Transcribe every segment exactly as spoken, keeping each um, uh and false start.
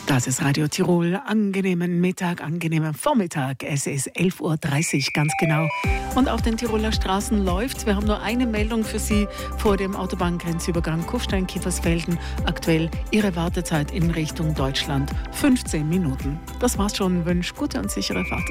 Das ist Radio Tirol. Angenehmen Mittag, angenehmen Vormittag. Es ist elf Uhr dreißig, ganz genau. Und auf den Tiroler Straßen läuft's. Wir haben nur eine Meldung für Sie vor dem Autobahngrenzübergang Kufstein-Kiefersfelden. Aktuell Ihre Wartezeit in Richtung Deutschland fünfzehn Minuten. Das war's schon. Wünsche gute und sichere Fahrt.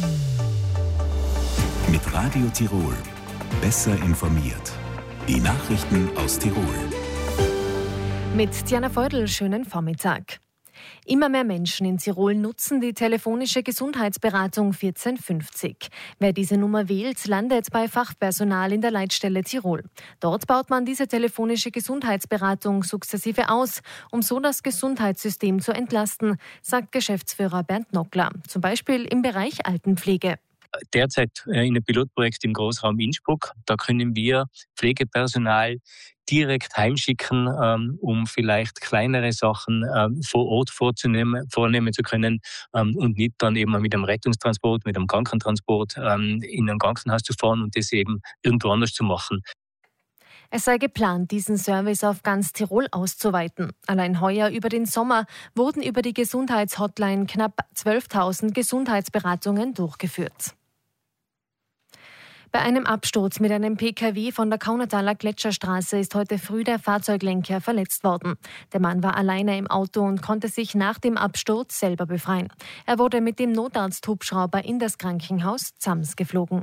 Mit Radio Tirol. Besser informiert. Die Nachrichten aus Tirol. Mit Diana Feudel, schönen Vormittag. Immer mehr Menschen in Tirol nutzen die telefonische Gesundheitsberatung vierzehn fünfzig. Wer diese Nummer wählt, landet bei Fachpersonal in der Leitstelle Tirol. Dort baut man diese telefonische Gesundheitsberatung sukzessive aus, um so das Gesundheitssystem zu entlasten, sagt Geschäftsführer Bernd Nockler, zum Beispiel im Bereich Altenpflege. Derzeit in einem Pilotprojekt im Großraum Innsbruck. Da können wir Pflegepersonal direkt heimschicken, ähm, um vielleicht kleinere Sachen ähm, vor Ort vorzunehmen, vornehmen zu können ähm, und nicht dann eben mit einem Rettungstransport, mit einem Krankentransport ähm, in ein Krankenhaus zu fahren und das eben irgendwo anders zu machen. Es sei geplant, diesen Service auf ganz Tirol auszuweiten. Allein heuer über den Sommer wurden über die Gesundheitshotline knapp zwölftausend Gesundheitsberatungen durchgeführt. Bei einem Absturz mit einem P K W von der Kaunataler Gletscherstraße ist heute früh der Fahrzeuglenker verletzt worden. Der Mann war alleine im Auto und konnte sich nach dem Absturz selber befreien. Er wurde mit dem Notarzthubschrauber in das Krankenhaus Zams geflogen.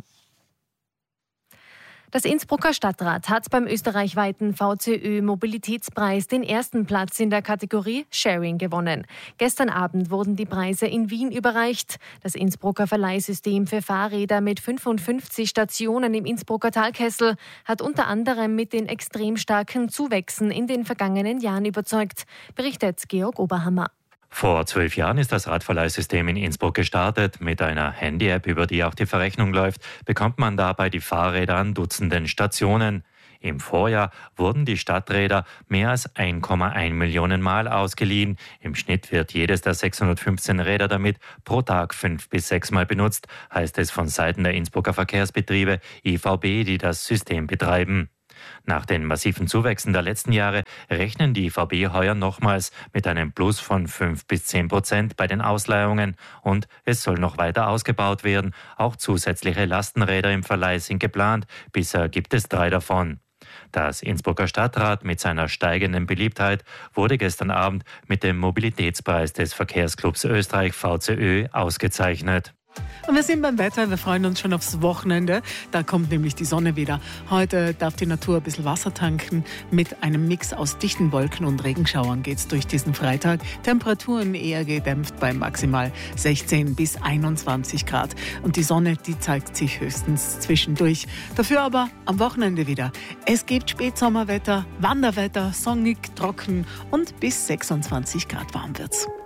Das Innsbrucker Stadtrat hat beim österreichweiten V C Ö-Mobilitätspreis den ersten Platz in der Kategorie Sharing gewonnen. Gestern Abend wurden die Preise in Wien überreicht. Das Innsbrucker Verleihsystem für Fahrräder mit fünfundfünfzig Stationen im Innsbrucker Talkessel hat unter anderem mit den extrem starken Zuwächsen in den vergangenen Jahren überzeugt, berichtet Georg Oberhammer. Vor zwölf Jahren ist das Radverleihsystem in Innsbruck gestartet. Mit einer Handy-App, über die auch die Verrechnung läuft, bekommt man dabei die Fahrräder an Dutzenden Stationen. Im Vorjahr wurden die Stadträder mehr als eins Komma eins Millionen Mal ausgeliehen. Im Schnitt wird jedes der sechshundertfünfzehn Räder damit pro Tag fünf bis sechs Mal benutzt, heißt es von Seiten der Innsbrucker Verkehrsbetriebe I V B, die das System betreiben. Nach den massiven Zuwächsen der letzten Jahre rechnen die I V B heuer nochmals mit einem Plus von fünf bis zehn Prozent bei den Ausleihungen und es soll noch weiter ausgebaut werden. Auch zusätzliche Lastenräder im Verleih sind geplant. Bisher gibt es drei davon. Das Innsbrucker Stadtrat mit seiner steigenden Beliebtheit wurde gestern Abend mit dem Mobilitätspreis des Verkehrsclubs Österreich V C Ö ausgezeichnet. Und wir sind beim Wetter, wir freuen uns schon aufs Wochenende. Da kommt nämlich die Sonne wieder. Heute darf die Natur ein bisschen Wasser tanken. Mit einem Mix aus dichten Wolken und Regenschauern geht es durch diesen Freitag. Temperaturen eher gedämpft bei maximal sechzehn bis einundzwanzig Grad. Und die Sonne, die zeigt sich höchstens zwischendurch. Dafür aber am Wochenende wieder. Es gibt Spätsommerwetter, Wanderwetter, sonnig, trocken und bis sechsundzwanzig Grad warm wird's.